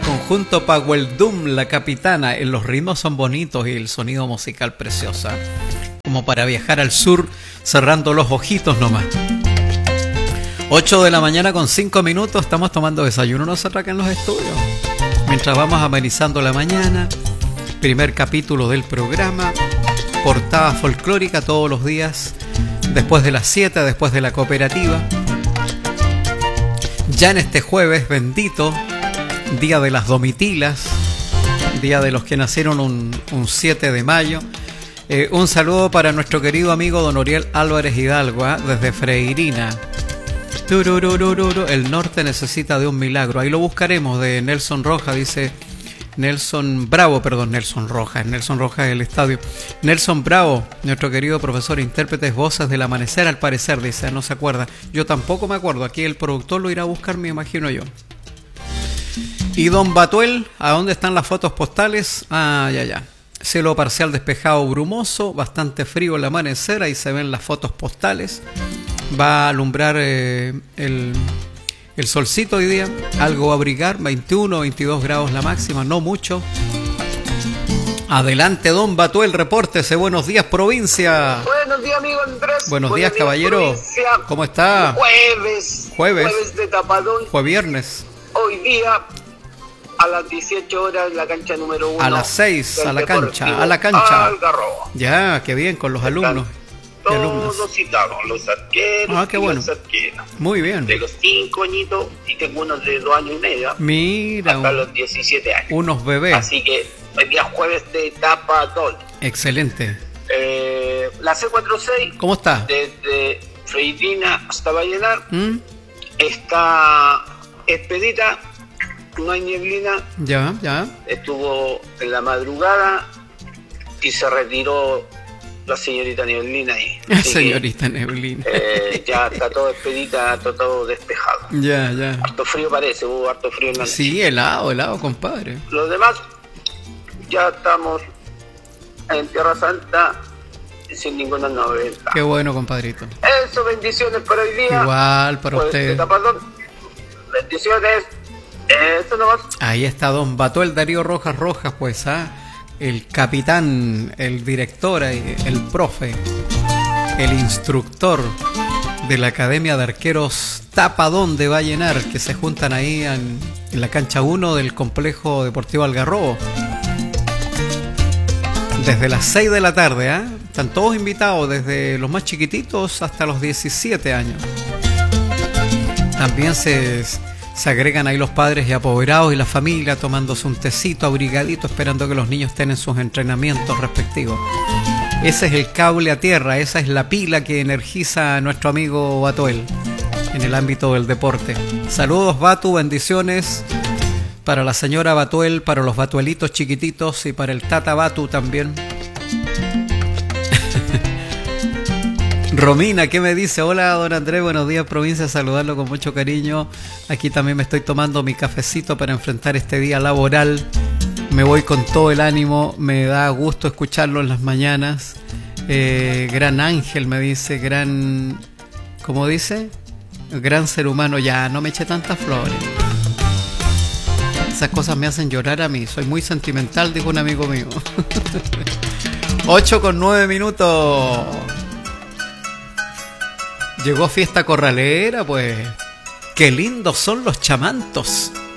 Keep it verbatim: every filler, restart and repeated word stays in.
conjunto Power Doom, La Capitana. Los ritmos son bonitos y el sonido musical preciosa. Como para viajar al sur cerrando los ojitos nomás. ocho de la mañana con cinco minutos. Estamos tomando desayuno nosotros acá en los estudios. Mientras vamos amenizando la mañana. Primer capítulo del programa. Portada folclórica todos los días. Después de las siete, después de la cooperativa. Ya en este jueves bendito, día de las Domitilas, día de los que nacieron un, un siete de mayo. Eh, un saludo para nuestro querido amigo don Oriel Álvarez Hidalgo, ¿eh? Desde Freirina. Turururururu, el norte necesita de un milagro. Ahí lo buscaremos, de Nelson Rojas, dice Nelson Bravo, perdón, Nelson Rojas, Nelson Rojas del estadio. Nelson Bravo, nuestro querido profesor, intérpretes voces del amanecer, al parecer, dice, no se acuerda. Yo tampoco me acuerdo, aquí el productor lo irá a buscar, me imagino yo. Y don Batuel, ¿a dónde están las fotos postales? Ah, ya, ya. Cielo parcial despejado brumoso, bastante frío el amanecer, ahí se ven las fotos postales. Va a alumbrar eh, el... El solcito hoy día, algo va a abrigar, veintiuno, veintidós grados la máxima, no mucho. Adelante, don Batuel, repórtese. Buenos días, provincia. Buenos días, amigo Andrés. Buenos, Buenos días, días, caballero. Provincia. ¿Cómo está? Jueves. Jueves. Jueves de tapadón. Fue viernes. Hoy día, a las dieciocho horas, la cancha número uno. A las seis, a la cancha, a la cancha. Algarrobo. Ya, qué bien, con los Están alumnos. Todos citados, los arqueros. Ah, qué y bueno. Los arqueros. Muy bien. De los cinco añitos, y tengo unos de dos años y medio. Mira. Hasta un... los diecisiete años. Unos bebés. Así que hoy día jueves de tapadón. Excelente. Eh, la C cuarenta y seis. ¿Cómo está? Desde Freirina hasta Vallenar. ¿Mm? Está expedita. No hay nieblina. Ya, ya. Estuvo en la madrugada y se retiró la señorita Neblina ahí. Señorita que, Neblina. Eh, ya está todo expedita, está todo despejado. Ya, ya. Harto frío parece, hubo harto frío en la noche. Sí, helado, helado, compadre. Los demás, ya estamos en Tierra Santa sin ninguna novedad. Qué bueno, compadrito. Eso, bendiciones para hoy día. Igual para pues, usted. Bendiciones. Eso nomás. Ahí está don Batuel Darío Rojas Rojas, pues, ¿ah? El capitán, el director, el profe, el instructor de la Academia de Arqueros Tapadón de Vallenar, que se juntan ahí en, en la cancha uno del Complejo Deportivo Algarrobo. Desde las seis de la tarde, ¿eh? Están todos invitados, desde los más chiquititos hasta los diecisiete años. También se... Se agregan ahí los padres y apoderados y la familia tomándose un tecito abrigadito, esperando que los niños estén en sus entrenamientos respectivos. Ese es el cable a tierra, esa es la pila que energiza a nuestro amigo Batuel en el ámbito del deporte. Saludos, Batu, bendiciones para la señora Batuel, para los Batuelitos chiquititos y para el Tata Batu también. Romina, ¿qué me dice? Hola, don Andrés, buenos días, provincia, saludarlo con mucho cariño. Aquí también me estoy tomando mi cafecito para enfrentar este día laboral. Me voy con todo el ánimo, me da gusto escucharlo en las mañanas. Eh, gran ángel, me dice, gran... ¿Cómo dice? Gran ser humano. Ya, no me eche tantas flores. Esas cosas me hacen llorar a mí, soy muy sentimental, dijo un amigo mío. ocho con nueve minutos. Llegó fiesta corralera, pues. Qué lindos son los chamantos.